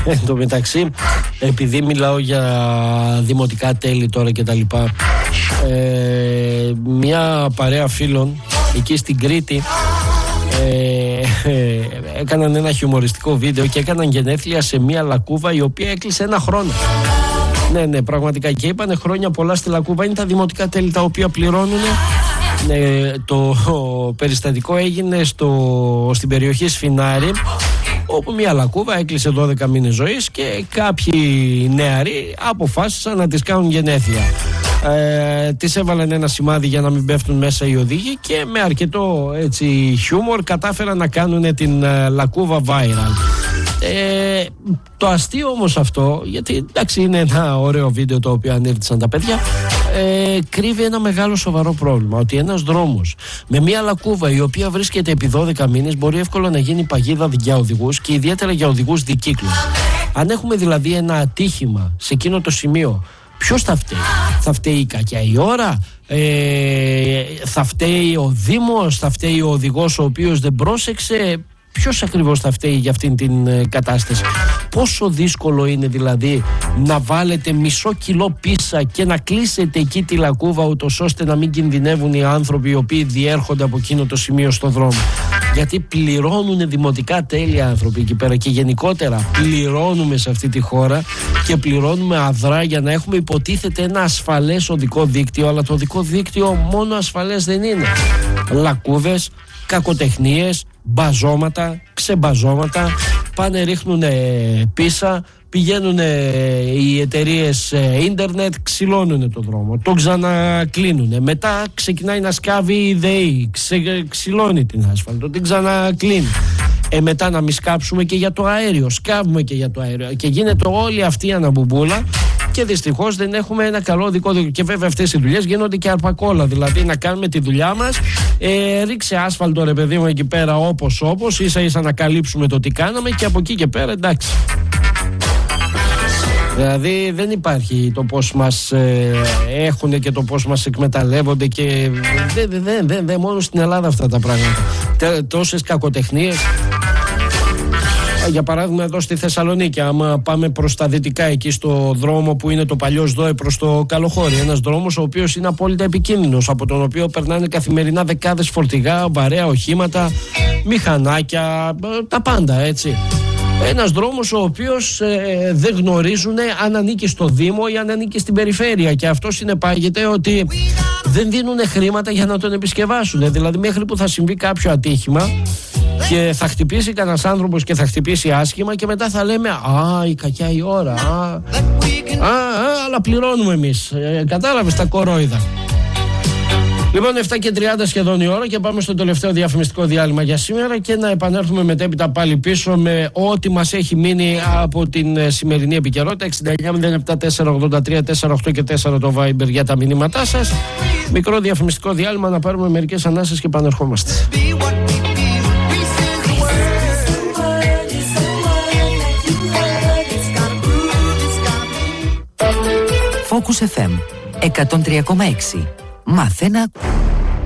Εν τω μεταξύ, επειδή μιλάω για δημοτικά τέλη τώρα και τα λοιπά, μια παρέα φίλων εκεί στην Κρήτη έκαναν ένα χιουμοριστικό βίντεο και έκαναν γενέθλια σε μια λακκούβα η οποία έκλεισε 1 χρόνο. Ναι, πραγματικά. Και είπανε χρόνια πολλά στη λακκούβα. Είναι τα δημοτικά τέλη τα οποία πληρώνουν. Το περιστατικό έγινε στην περιοχή Σφινάρη, όπου μια λακκούβα έκλεισε 12 μήνες ζωής και κάποιοι νεαροί αποφάσισαν να τις κάνουν γενέθλια. Τις έβαλαν ένα σημάδι για να μην πέφτουν μέσα οι οδήγοι και με αρκετό χιούμορ κατάφεραν να κάνουν την λακκούβα viral. Το αστείο όμως αυτό, γιατί εντάξει είναι ένα ωραίο βίντεο το οποίο ανέβησαν τα παιδιά, κρύβει ένα μεγάλο σοβαρό πρόβλημα, ότι ένας δρόμος με μια λακκούβα η οποία βρίσκεται επί 12 μήνες μπορεί εύκολα να γίνει παγίδα για οδηγούς και ιδιαίτερα για οδηγούς δικύκλου. Αν έχουμε δηλαδή ένα ατύχημα σε εκείνο το σημείο, ποιος θα φταίει? Θα φταίει η κακιά η ώρα, θα φταίει ο Δήμος, θα φταίει ο οδηγός ο οποίος δεν πρόσεξε? Ποιος ακριβώς θα φταίει για αυτήν την κατάσταση? Πόσο δύσκολο είναι δηλαδή να βάλετε μισό κιλό πίσα και να κλείσετε εκεί τη λακκούβα ούτως ώστε να μην κινδυνεύουν οι άνθρωποι οι οποίοι διέρχονται από εκείνο το σημείο στο δρόμο? Γιατί πληρώνουν δημοτικά τέλη άνθρωποι εκεί πέρα και γενικότερα πληρώνουμε σε αυτή τη χώρα και πληρώνουμε αδρά για να έχουμε υποτίθεται ένα ασφαλές οδικό δίκτυο, αλλά το οδικό δίκτυο μόνο ασφαλές δεν είναι. Λακκούβες, κακοτεχνίες, μπαζώματα, ξεμπαζώματα, πάνε ρίχνουν πίσα, πηγαίνουν οι εταιρείες ίντερνετ, ξυλώνουν το δρόμο, το ξανακλίνουν, μετά ξεκινάει να σκάβει η ΔΕΗ, ξυλώνει την άσφαλτο, την ξανακλίνει. Μετά να μην σκάψουμε και για το αέριο, σκάβουμε και για το αέριο και γίνεται όλη αυτή η αναμπουμπούλα και δυστυχώς δεν έχουμε ένα καλό δικό δίκτυο. Και βέβαια αυτές οι δουλειές γίνονται και αρπακόλα, δηλαδή να κάνουμε τη δουλειά μας, ρίξε άσφαλτο ρε παιδί μου εκεί πέρα όπως ίσα ίσα να καλύψουμε το τι κάναμε και από εκεί και πέρα εντάξει. Δηλαδή δεν υπάρχει το πώς μας έχουν και το πώς μας εκμεταλλεύονται και δεν μόνο στην Ελλάδα αυτά τα πράγματα. Τόσες κακοτεχνίες. Για παράδειγμα εδώ στη Θεσσαλονίκη, άμα πάμε προς τα δυτικά εκεί στο δρόμο που είναι το παλιό ΣΔΟΕ προς το Καλοχώρι, ένας δρόμος ο οποίος είναι απόλυτα επικίνδυνος, από τον οποίο περνάνε καθημερινά δεκάδες φορτηγά, βαρέα οχήματα, μηχανάκια, τα πάντα έτσι. Ένας δρόμος ο οποίος δεν γνωρίζουν αν ανήκει στο Δήμο ή αν ανήκει στην περιφέρεια και αυτό συνεπάγεται ότι δεν δίνουν χρήματα για να τον επισκευάσουν. Δηλαδή μέχρι που θα συμβεί κάποιο ατύχημα και θα χτυπήσει κανένας άνθρωπος και θα χτυπήσει άσχημα και μετά θα λέμε «Α, η κακιά η ώρα, αλλά πληρώνουμε εμείς». Κατάλαβες τα κορόιδα. Λοιπόν, 7:30 σχεδόν η ώρα και πάμε στο τελευταίο διαφημιστικό διάλειμμα για σήμερα και να επανέλθουμε μετέπειτα πάλι πίσω με ό,τι μας έχει μείνει από την σημερινή επικαιρότητα. 6907-483-48 και 4 το Viber για τα μηνύματά σας. Μικρό διαφημιστικό διάλειμμα να πάρουμε μερικές ανάσες και επανερχόμαστε. Focus FM 103,6. Μάθε να